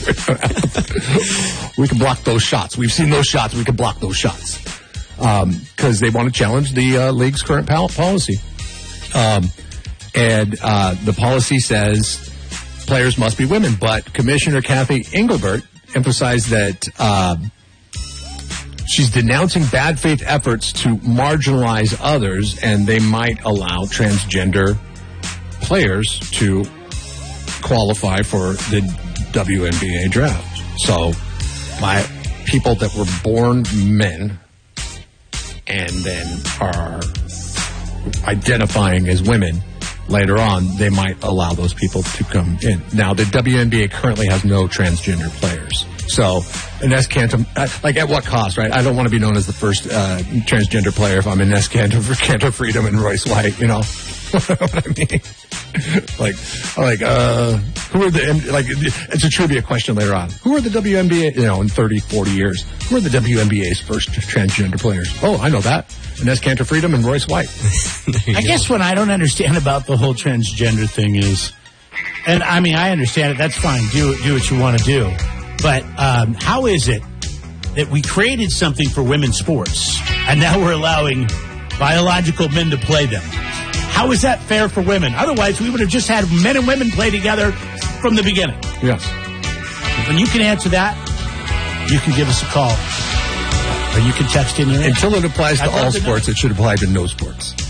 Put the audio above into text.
We can block those shots. We've seen those shots. We can block those shots. Because they want to challenge the league's current policy. And the policy says players must be women. But Commissioner Kathy Engelbert emphasized that she's denouncing bad faith efforts to marginalize others, and they might allow transgender players to qualify for the WNBA draft. So, by people that were born men and then are identifying as women later on, they might allow those people to come in. Now, the WNBA currently has no transgender players. So, Ines Kanter, like at what cost, right? I don't want to be known as the first transgender player if I'm Ines Kanter Freedom and Royce White, you know? What I mean? Who are it's a trivia question later on. Who are the WNBA, in 30, 40 years? Who are the WNBA's first transgender players? Oh, I know that. Ines Kanter Freedom and Royce White. I guess what I don't understand about the whole transgender thing is, and I mean, I understand it. That's fine. Do what you want to do. But how is it that we created something for women's sports and now we're allowing biological men to play them? How is that fair for women? Otherwise, we would have just had men and women play together from the beginning. Yes. When you can answer that, you can give us a call. Or you can text in there. Until it applies to all sports, it should apply to no sports.